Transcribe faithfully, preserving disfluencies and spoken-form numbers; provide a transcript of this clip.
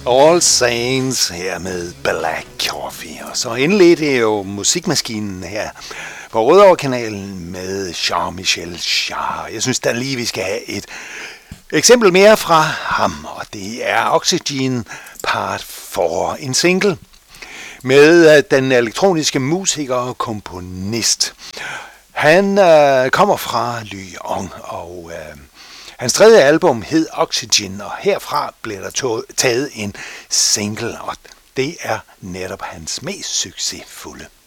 All Saints her med Black Coffee. Og så indledte jeg jo musikmaskinen her på Rødovre-kanalen med Jean-Michel Jarre. Jeg synes da lige, vi skal have et eksempel mere fra ham, og det er Oxygen Part fire, en single med den elektroniske musiker og komponist. Han øh, kommer fra Lyon, og øh, hans tredje album hed Oxygen, og herfra blev der taget en single, og det er netop hans mest succesfulde.